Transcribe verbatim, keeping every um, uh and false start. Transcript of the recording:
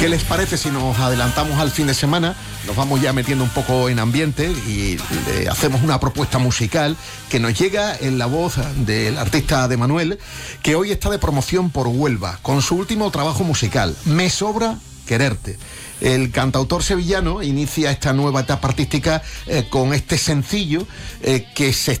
¿Qué les parece si nos adelantamos al fin de semana? Nos vamos ya metiendo un poco en ambiente y le hacemos una propuesta musical que nos llega en la voz del artista de Manuel, que hoy está de promoción por Huelva, con su último trabajo musical, Me sobra quererte. El cantautor sevillano inicia esta nueva etapa artística eh, con este sencillo eh, que se